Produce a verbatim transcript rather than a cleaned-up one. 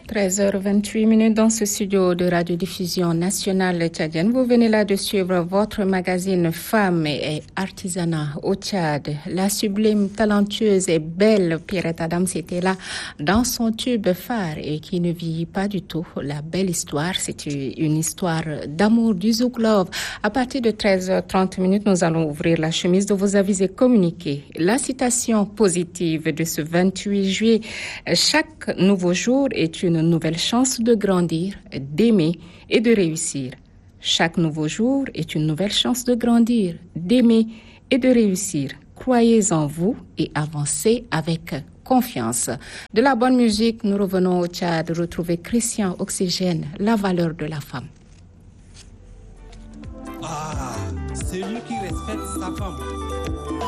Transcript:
treize heures vingt-huit minutes dans ce studio de radiodiffusion nationale tchadienne. Vous venez là de suivre votre magazine Femmes et Artisanat au Tchad. La sublime, talentueuse et belle Pierrette Adams était là dans son tube phare et qui ne vieillit pas du tout. La belle histoire, c'est une histoire d'amour, du Zouk Love. À partir de treize heures trente minutes, nous allons ouvrir la chemise de vos avis et communiquer. La citation positive de ce vingt-huit juillet. Chaque nouveau jour est une nouvelle chance de grandir, d'aimer et de réussir. Chaque nouveau jour est une nouvelle chance de grandir, d'aimer et de réussir. Croyez en vous et avancez avec confiance. De la bonne musique, nous revenons au Tchad retrouver Christian Oxygène, la valeur de la femme. Ah, celui qui respecte sa femme